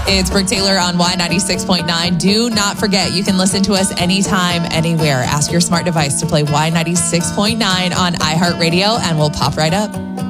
It's Brooke Taylor on Y96.9. Do not forget, you can listen to us anytime, anywhere. Ask your smart device to play Y96.9 on iHeartRadio, and we'll pop right up.